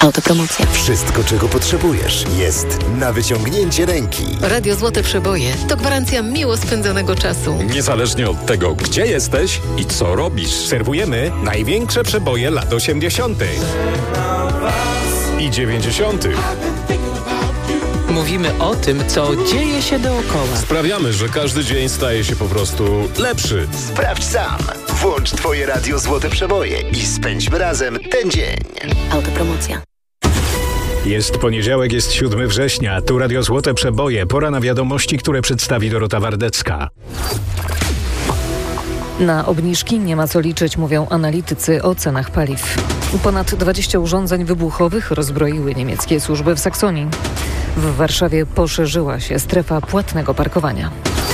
Autopromocja. Wszystko, czego potrzebujesz, jest na wyciągnięcie ręki. Radio Złote Przeboje to gwarancja miło spędzonego czasu. Niezależnie od tego, gdzie jesteś i co robisz. Serwujemy największe przeboje lat 80. i 90. Mówimy o tym, co dzieje się dookoła. Sprawiamy, że każdy dzień staje się po prostu lepszy. Sprawdź sam. Włącz Twoje Radio Złote Przeboje i spędźmy razem ten dzień. Autopromocja. Jest poniedziałek, jest 7 września. Tu Radio Złote Przeboje. Pora na wiadomości, które przedstawi Dorota Wardecka. Na obniżki nie ma co liczyć, mówią analitycy o cenach paliw. Ponad 20 urządzeń wybuchowych rozbroiły niemieckie służby w Saksonii. W Warszawie poszerzyła się strefa płatnego parkowania.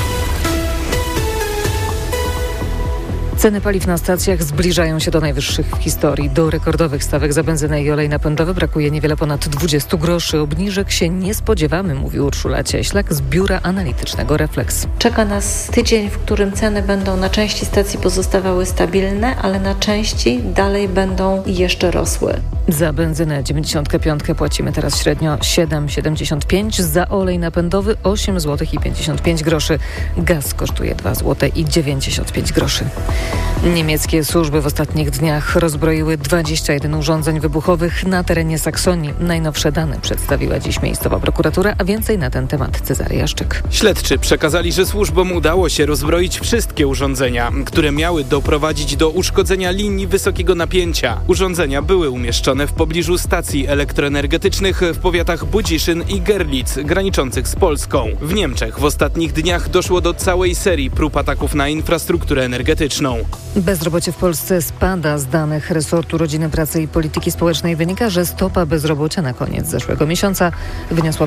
Ceny paliw na stacjach zbliżają się do najwyższych w historii. Do rekordowych stawek za benzynę i olej napędowy brakuje niewiele ponad 20 groszy. Obniżek się nie spodziewamy, mówi Urszula Cieślak z biura analitycznego Reflex. Czeka nas tydzień, w którym ceny będą na części stacji pozostawały stabilne, ale na części dalej będą jeszcze rosły. Za benzynę 95 płacimy teraz średnio 7,75, za olej napędowy 8 zł i 55 groszy. Gaz kosztuje 2 zł i 95 groszy. Niemieckie służby w ostatnich dniach rozbroiły 21 urządzeń wybuchowych na terenie Saksonii. Najnowsze dane przedstawiła dziś miejscowa prokuratura, a więcej na ten temat Cezary Jaszczyk. Śledczy przekazali, że służbom udało się rozbroić wszystkie urządzenia, które miały doprowadzić do uszkodzenia linii wysokiego napięcia. Urządzenia były umieszczone w pobliżu stacji elektroenergetycznych w powiatach Budziszyn i Gerlitz, graniczących z Polską. W Niemczech w ostatnich dniach doszło do całej serii prób ataków na infrastrukturę energetyczną. Bezrobocie w Polsce spada. Z danych resortu Rodziny, Pracy i Polityki Społecznej wynika, że stopa bezrobocia na koniec zeszłego miesiąca wyniosła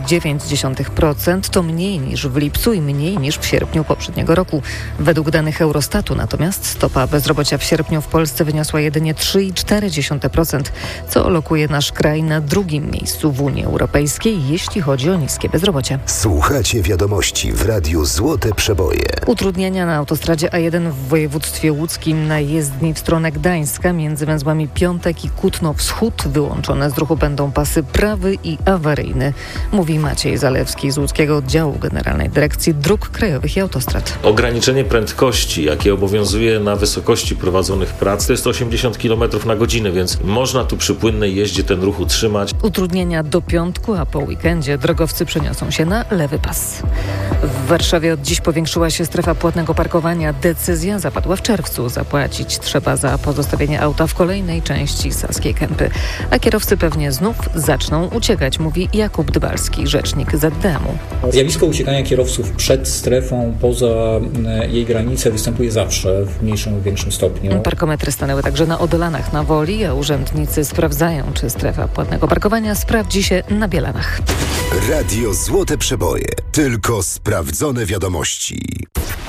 5,9%. To mniej niż w lipcu i mniej niż w sierpniu poprzedniego roku. Według danych Eurostatu natomiast stopa bezrobocia w sierpniu w Polsce wyniosła jedynie 3,4%, co lokuje nasz kraj na drugim miejscu w Unii Europejskiej, jeśli chodzi o niskie bezrobocie. Słuchacie wiadomości w Radiu Złote Przeboje. Utrudnienia na autostradzie A1 w województwie łódzkim na jezdni w stronę Gdańska między węzłami Piątek i Kutno-Wschód wyłączone z ruchu będą pasy prawy i awaryjny, mówi Maciej Zalewski z łódzkiego oddziału Generalnej Dyrekcji Dróg Krajowych i Autostrad. Ograniczenie prędkości, jakie obowiązuje na wysokości prowadzonych prac, to jest 80 km na godzinę, więc można tu przy płynnej jeździe ten ruch utrzymać. Utrudnienia do piątku, a po weekendzie drogowcy przeniosą się na lewy pas. W Warszawie od dziś powiększyła się strefa płatnego parkowania. Decyzja zapadła w czerwcu. Zapłacić trzeba za pozostawienie auta w kolejnej części Saskiej Kępy. A kierowcy pewnie znów zaczną uciekać, mówi Jakub Dbalski, rzecznik ZDM-u. Zjawisko uciekania kierowców przed strefą, poza jej granice występuje zawsze w mniejszym lub większym stopniu. Parkometry stanęły także na Odolanach na Woli, a urzędnicy sprawdzają, czy strefa płatnego parkowania sprawdzi się na Bielanach. Radio Złote Przeboje. Tylko sprawdzone wiadomości.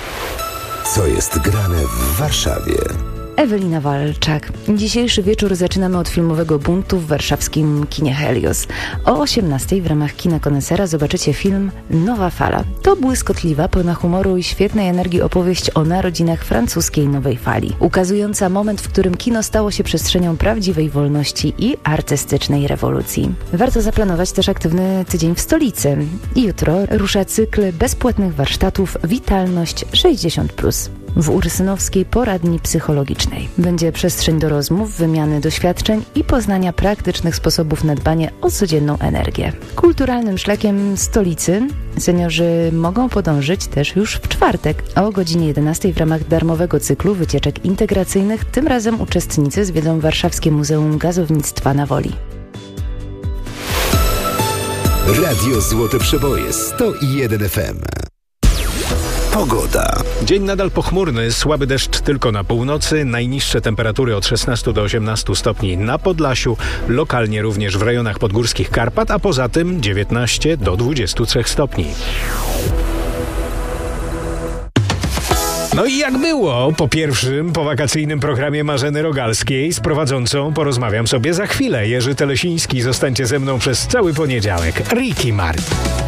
Co jest grane w Warszawie? Ewelina Walczak. Dzisiejszy wieczór zaczynamy od filmowego buntu w warszawskim kinie Helios. O 18:00 w ramach Kina Konesera zobaczycie film Nowa Fala. To błyskotliwa, pełna humoru i świetnej energii opowieść o narodzinach francuskiej nowej fali, ukazująca moment, w którym kino stało się przestrzenią prawdziwej wolności i artystycznej rewolucji. Warto zaplanować też aktywny tydzień w stolicy. Jutro rusza cykl bezpłatnych warsztatów Witalność 60+. W Ursynowskiej Poradni Psychologicznej. Będzie przestrzeń do rozmów, wymiany doświadczeń i poznania praktycznych sposobów na dbanie o codzienną energię. Kulturalnym szlakiem stolicy seniorzy mogą podążyć też już w czwartek o godzinie 11:00 w ramach darmowego cyklu wycieczek integracyjnych. Tym razem uczestnicy zwiedzą Warszawskie Muzeum Gazownictwa na Woli. Radio Złote Przeboje 101 FM. Pogoda. Dzień nadal pochmurny, słaby deszcz tylko na północy, najniższe temperatury od 16 do 18 stopni na Podlasiu, lokalnie również w rejonach podgórskich Karpat, a poza tym 19 do 23 stopni. No i jak było po pierwszym powakacyjnym programie Marzeny Rogalskiej z prowadzącą porozmawiam sobie za chwilę. Jerzy Telesiński, zostańcie ze mną przez cały poniedziałek. Ricky Martin.